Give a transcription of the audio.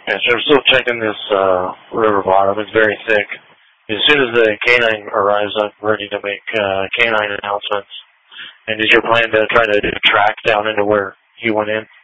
Yeah, so I'm still checking this river bottom. It's very thick. As soon as the canine arrives, I'm ready to make canine announcements. And is your plan to try to track down into where he went in?